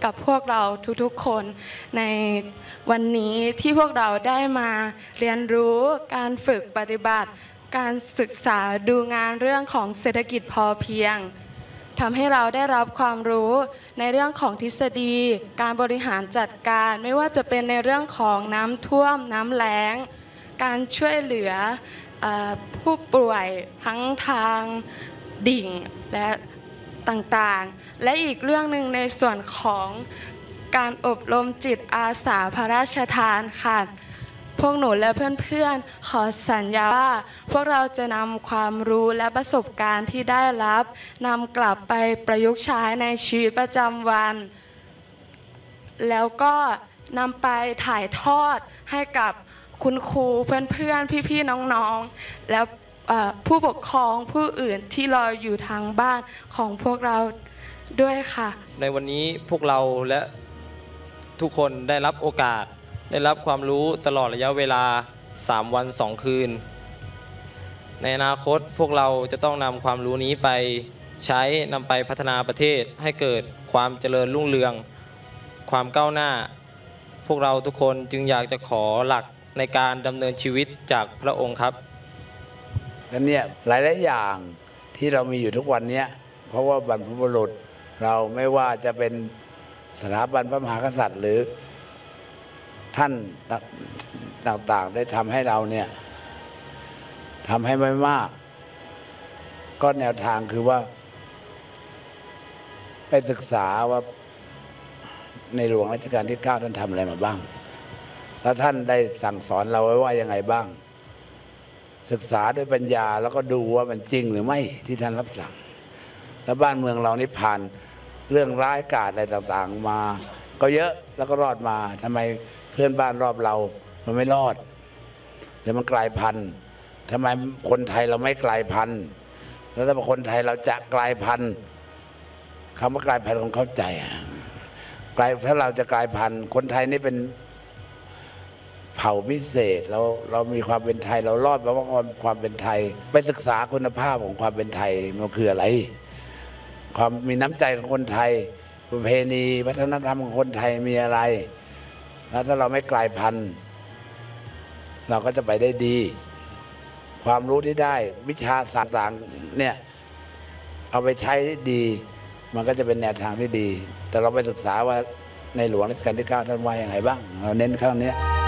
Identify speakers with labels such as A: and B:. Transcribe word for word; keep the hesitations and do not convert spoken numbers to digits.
A: กับพวกเราทุกๆคนในวันนี้ที่พวกเราได้มาเรียนรู้การฝึกปฏิบัติการศึกษาดูงานเรื่องของเศรษฐกิจพอเพียงทำให้เราได้รับความรู้ในเรื่องของทฤษฎีการบริหารจัดการไม่ว่าจะเป็นในเรื่องของน้ำท่วมน้ำแล้งการช่วยเหลือผู้ป่วยทั้งทางดิ่งและต่างๆและอีกเรื่องหนึ่งในส่วนของการอบรมจิตอาสาพระราชทานค่ะพวกหนูและเพื่อนๆขอสัญญาว่าพวกเราจะนำความรู้และประสบการณ์ที่ได้รับนำกลับไปประยุกต์ใช้ในชีวิตประจำวันแล้วก็นำไปถ่ายทอดให้กับคุณครูเพื่อนๆพี่ๆน้องๆแล้วผู้ปกครองผู้อื่นที่รออยู่ทางบ้านของพวกเราด้วยค่ะ
B: ในวันนี้พวกเราและทุกคนได้รับโอกาสได้รับความรู้ตลอดระยะเวลาสามวันสองคืนในอนาคตพวกเราจะต้องนำความรู้นี้ไปใช้นำไปพัฒนาประเทศให้เกิดความเจริญรุ่งเรืองความก้าวหน้าพวกเราทุกคนจึงอยากจะขอหลักในการดำเนินชีวิตจากพระองค์ครับ
C: และเนี่ยหลายๆอย่างที่เรามีอยู่ทุกวันนี้เพราะว่าบรรพบุรุษเราไม่ว่าจะเป็นสถาบันพระมหากษัตริย์หรือท่านต่างๆได้ทำให้เราเนี่ยทำให้ไม่มากก็แนวทางคือว่าไปศึกษาว่าในหลวงรัชกาลที่เก้าท่านทำอะไรมาบ้างแล้วท่านได้สั่งสอนเราไว้ว่ายังไงบ้างศึกษาด้วยปัญญาแล้วก็ดูว่ามันจริงหรือไม่ที่ท่านรับสั่งแล้วบ้านเมืองเรานี่ผ่านเรื่องร้ายกาจอะไรต่างๆมาก็เยอะแล้วก็รอดมาทำไมเพื่อนบ้านรอบเรามันไม่รอดเดี๋ยวมันกลายพันธุ์ทำไมคนไทยเราไม่กลายพันธุ์แล้วถ้าคนไทยเราจะกลายพันธุ์คำว่ากลายพันธุ์ของเข้าใจกลายถ้าเราจะกลายพันธุ์คนไทยนี่เป็นเผ่าพิเศษเราเรามีความเป็นไทยเรารอดเพราะว่าความความเป็นไทยไปศึกษาคุณภาพของความเป็นไทยมันคืออะไรความมีน้ำใจของคนไทยประเพณีวัฒนธรรมของคนไทยมีอะไรแล้วถ้าเราไม่กลายพันธุ์เราก็จะไปได้ดีความรู้ที่ได้วิชาศาสตร์ต่างเนี่ยเอาไปใช้ได้ดีมันก็จะเป็นแนวทางที่ดีแต่เราไปศึกษาว่าในหลวงรัชกาลที่เก้าท่านว่าอย่างไรบ้างเราเน้นข้างนี้